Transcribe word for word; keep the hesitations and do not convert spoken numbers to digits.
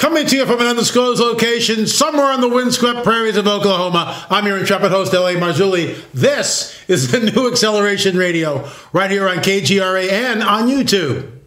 Coming to you from an undisclosed location somewhere on the windswept prairies of Oklahoma, I'm your intrepid host, L A Marzulli. This is the New Acceleration Radio, right here on K G R A and on YouTube.